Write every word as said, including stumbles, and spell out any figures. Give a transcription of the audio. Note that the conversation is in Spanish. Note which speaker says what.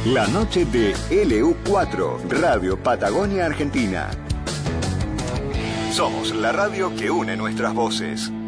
Speaker 1: La noche de L U cuatro, Radio Patagonia Argentina. Somos la radio que une nuestras voces.